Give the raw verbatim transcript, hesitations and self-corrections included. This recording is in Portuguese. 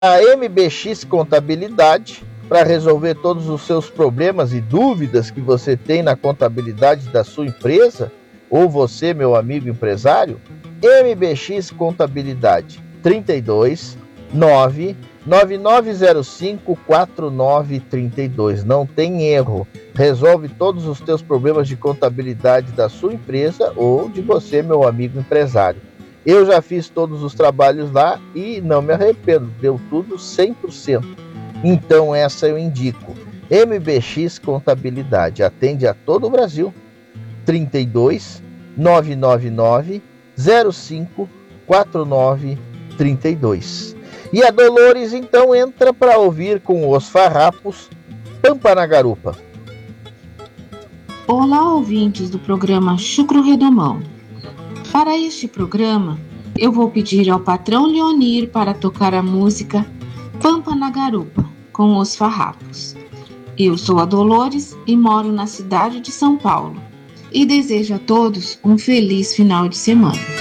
A M B X Contabilidade, para resolver todos os seus problemas e dúvidas que você tem na contabilidade da sua empresa, ou você, meu amigo empresário, M B X Contabilidade, trinta e dois, nove nove nove zero cinco, quatro nove três dois. Não tem erro. Resolve todos os teus problemas de contabilidade da sua empresa ou de você, meu amigo empresário. Eu já fiz todos os trabalhos lá e não me arrependo. Deu tudo cem por cento. Então essa eu indico. M B X Contabilidade. Atende a todo o Brasil. trinta e dois, nove nove nove zero cinco, quatro nove três dois. E a Dolores, então, entra para ouvir com os farrapos Pampa na Garupa. Olá, ouvintes do programa Chucro Redomão. Para este programa, eu vou pedir ao patrão Leonir para tocar a música Pampa na Garupa, com os farrapos. Eu sou a Dolores e moro na cidade de São Paulo. E desejo a todos um feliz final de semana.